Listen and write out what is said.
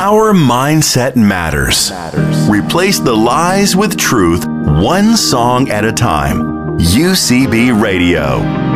Our mindset matters. Replace the lies with truth, one song at a time. UCB Radio.